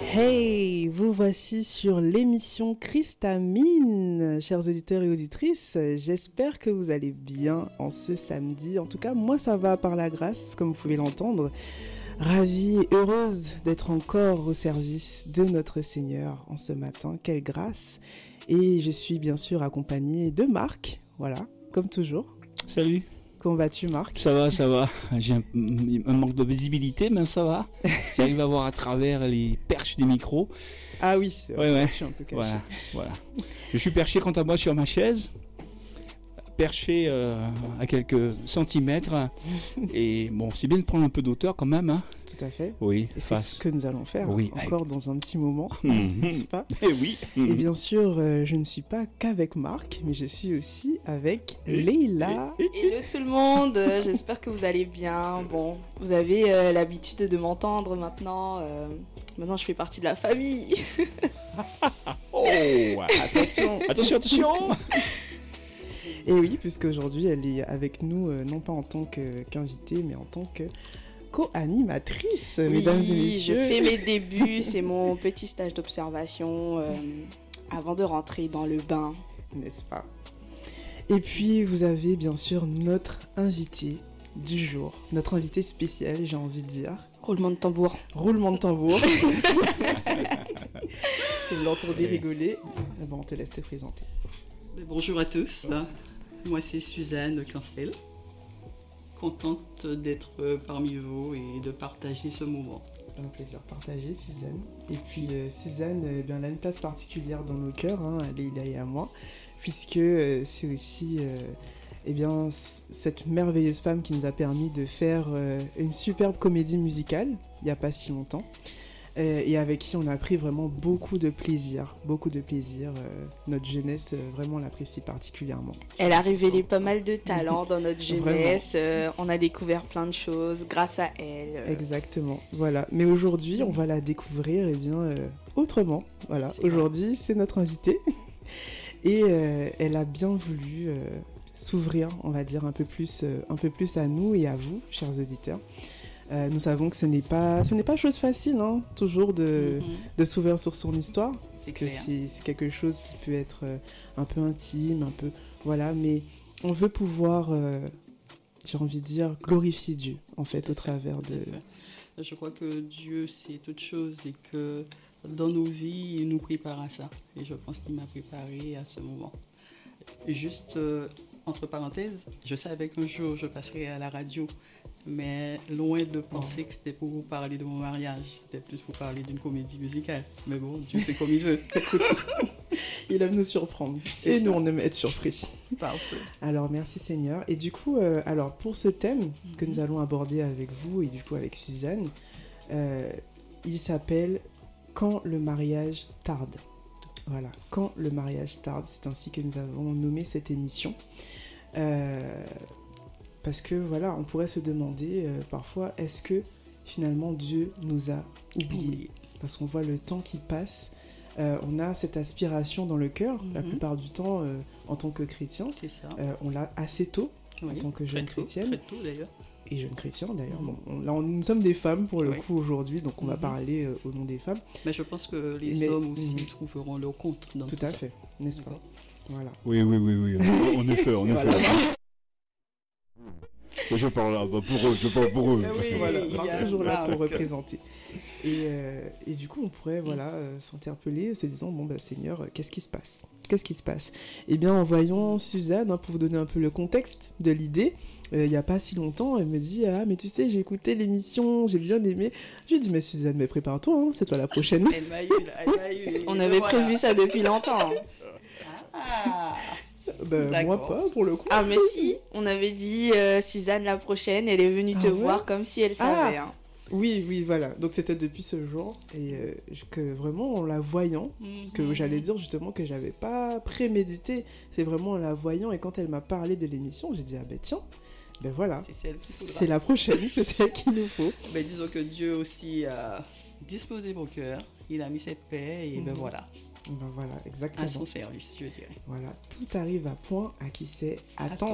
Hey, vous voici sur l'émission Christamine, chers auditeurs et auditrices. J'espère que vous allez bien en ce samedi. En tout cas, moi ça va par la grâce, comme vous pouvez l'entendre. Ravie et heureuse d'être encore au service de notre Seigneur en ce matin. Quelle grâce! Et je suis bien sûr accompagnée de Marc, voilà, comme toujours. Salut. Comment vas-tu, Marc? Ça va, ça va. J'ai un manque de visibilité, mais ça va. J'arrive à voir à travers les perches des micros. Ah oui, ouais. Je suis un peu caché. Voilà. Je suis perché quant à moi sur ma chaise, perché à quelques centimètres. Et bon, c'est bien de prendre un peu d'auteur quand même. Hein. Tout à fait. Oui. Et c'est ce que nous allons faire encore dans un petit moment, n'est-ce pas? Oui. Et bien sûr, je ne suis pas qu'avec Marc, mais je suis aussi avec Leïla. Hello tout le monde, j'espère que vous allez bien. Bon, vous avez l'habitude de m'entendre maintenant. Maintenant, je fais partie de la famille. Oh, attention. Et oui, puisqu'aujourd'hui, elle est avec nous, non pas en tant qu'invitée, mais en tant que co-animatrice, mesdames et messieurs. Je fais mes débuts, c'est mon petit stage d'observation avant de rentrer dans le bain. N'est-ce pas? Et puis, vous avez bien sûr notre invité du jour, notre invité spécial, j'ai envie de dire. Roulement de tambour. Roulement de tambour. Vous l'entendez rigoler. Bon, on te laisse te présenter. Bonjour à tous, moi c'est Suzanne Cancel. Contente d'être parmi vous et de partager ce moment. Un plaisir partagé, Suzanne. Et puis Suzanne, elle a une place particulière dans nos cœurs, à Leïla et à moi, puisque c'est aussi cette merveilleuse femme qui nous a permis de faire une superbe comédie musicale, il n'y a pas si longtemps, et avec qui on a pris vraiment beaucoup de plaisir. Notre jeunesse, vraiment, l'apprécie particulièrement. Elle a révélé pas mal de talents dans notre jeunesse. On a découvert plein de choses grâce à elle. Exactement, voilà. Mais aujourd'hui, on va la découvrir autrement. Voilà, aujourd'hui, c'est notre invitée. Et elle a bien voulu s'ouvrir, on va dire, un peu plus à nous et à vous, chers auditeurs. Nous savons que ce n'est pas chose facile, toujours de s'ouvrir sur son histoire, parce que c'est quelque chose qui peut être un peu intime, mais on veut pouvoir, j'ai envie de dire, glorifier Dieu, en fait, au travers de... Je crois que Dieu, c'est toute chose et que dans nos vies, il nous prépare à ça. Et je pense qu'il m'a préparé à ce moment. Juste, entre parenthèses, je savais qu'un jour, je passerai à la radio. Mais loin de penser que c'était pour vous parler de mon mariage, c'était plus pour parler d'une comédie musicale. Mais bon, Dieu fait comme il veut. Écoute, il aime nous surprendre. Et nous, on aime être surpris. Parfait. Alors, merci Seigneur. Et du coup, pour ce thème que nous allons aborder avec vous et du coup avec Suzanne, il s'appelle « Quand le mariage tarde ». Voilà, « Quand le mariage tarde », c'est ainsi que nous avons nommé cette émission. Parce que voilà, on pourrait se demander parfois, est-ce que finalement Dieu nous a oubliés? Parce qu'on voit le temps qui passe, on a cette aspiration dans le cœur, la plupart du temps en tant que chrétien, on l'a assez tôt en tant que jeune chrétienne. Très tôt d'ailleurs. Et jeune chrétien d'ailleurs. Nous sommes des femmes pour le coup aujourd'hui, donc on va parler au nom des femmes. Mais je pense que les hommes aussi trouveront leur compte dans tout ça. Tout à fait, n'est-ce pas? Voilà. Oui, en effet. Je parle pour eux. Oui, voilà, Marc toujours là pour représenter. Et du coup, on pourrait s'interpeller, se disant, Seigneur, qu'est-ce qui se passe? Eh bien, en voyant Suzanne, pour vous donner un peu le contexte de l'idée, il n'y a pas si longtemps, elle me dit, mais tu sais, j'ai écouté l'émission, j'ai bien aimé. Je lui ai dit, mais Suzanne, mais prépare-toi, c'est toi la prochaine. Elle m'a eu. On avait prévu ça depuis longtemps. Moi pas pour le coup. Ah mais si, on avait dit Suzanne la prochaine, elle est venue te voir comme si elle savait. Oui, voilà. Donc c'était depuis ce jour et que vraiment en la voyant, parce que j'allais dire justement que j'avais pas prémédité, c'est vraiment en la voyant et quand elle m'a parlé de l'émission, j'ai dit tiens, voilà, c'est la prochaine, c'est celle qu'il nous faut. Disons que Dieu aussi a disposé mon cœur, il a mis cette paix et voilà. Voilà, exactement. À son service, je dirais. Voilà, tout arrive à point à qui sait attendre.